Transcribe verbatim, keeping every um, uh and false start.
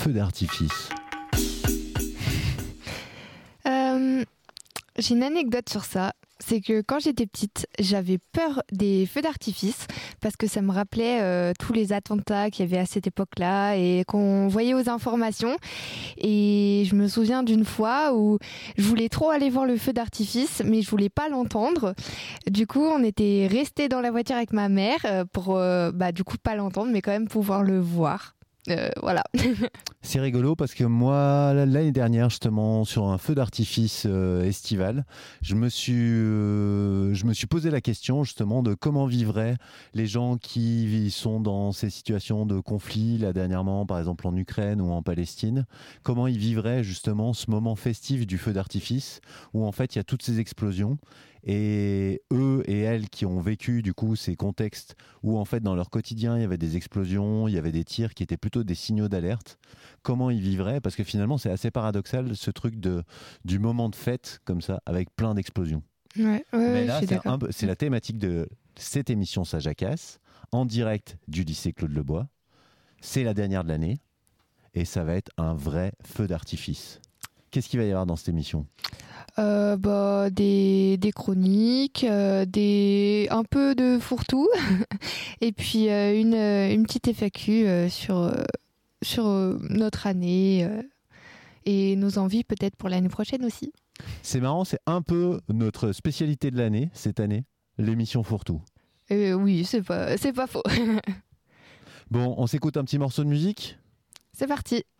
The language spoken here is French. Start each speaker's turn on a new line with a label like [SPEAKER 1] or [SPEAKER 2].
[SPEAKER 1] feu d'artifice.
[SPEAKER 2] Euh, j'ai une anecdote sur ça. C'est que quand j'étais petite, j'avais peur des feux d'artifice parce que ça me rappelait euh, tous les attentats qu'il y avait à cette époque-là et qu'on voyait aux informations. Et je me souviens d'une fois où je voulais trop aller voir le feu d'artifice, mais je voulais pas l'entendre. Du coup, on était restés dans la voiture avec ma mère euh, pour, euh, bah, du coup, pas l'entendre, mais quand même pouvoir le voir. Euh, voilà.
[SPEAKER 1] C'est rigolo parce que moi, l'année dernière, justement, sur un feu d'artifice euh, estival, je me suis, euh, je me suis posé la question justement de comment vivraient les gens qui sont dans ces situations de conflit, là dernièrement, par exemple en Ukraine ou en Palestine, comment ils vivraient justement ce moment festif du feu d'artifice où en fait il y a toutes ces explosions. Et eux et elles qui ont vécu du coup ces contextes où en fait dans leur quotidien il y avait des explosions, il y avait des tirs qui étaient plutôt des signaux d'alerte, comment ils vivraient, parce que finalement c'est assez paradoxal ce truc de, du moment de fête comme ça avec plein d'explosions.
[SPEAKER 2] Ouais, ouais,
[SPEAKER 1] Mais
[SPEAKER 2] ouais,
[SPEAKER 1] là
[SPEAKER 2] je suis
[SPEAKER 1] c'est,
[SPEAKER 2] d'accord.
[SPEAKER 1] un, c'est la thématique de cette émission Ça Jacasse en direct du lycée Claude Lebois. C'est la dernière de l'année et ça va être un vrai feu d'artifice. Qu'est-ce qu'il va y avoir dans cette émission ?
[SPEAKER 2] Euh, bah, des, des chroniques, euh, des, un peu de fourre-tout, et puis euh, une, une petite F A Q euh, sur, euh, sur euh, notre année euh, et nos envies peut-être pour l'année prochaine aussi.
[SPEAKER 1] C'est marrant, c'est un peu notre spécialité de l'année, cette année, l'émission Fourre-tout.
[SPEAKER 2] Euh, oui, c'est pas, c'est pas faux.
[SPEAKER 1] Bon, on s'écoute un petit morceau de musique ?
[SPEAKER 2] C'est parti.